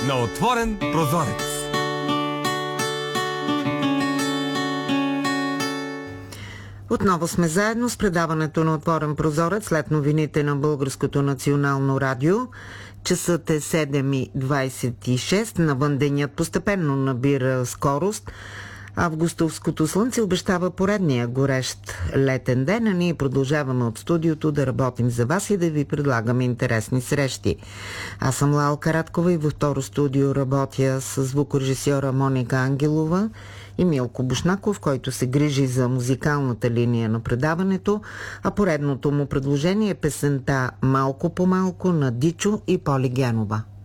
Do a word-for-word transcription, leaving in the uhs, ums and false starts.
на отворен прозорец. Отново сме заедно с предаването на Отворен прозорец след новините на Българското национално радио. Часът е седем и двадесет и шест. Навън денят постепенно набира скорост. Августовското слънце обещава поредния горещ летен ден, а ние продължаваме от студиото да работим за вас и да ви предлагаме интересни срещи. Аз съм Лала Караткова и във второ студио работя с звукорежисьора Моника Ангелова и Милко Бушнаков, който се грижи за музикалната линия на предаването, а поредното му предложение е песента "Малко по малко" на Дичо и Поли Генова.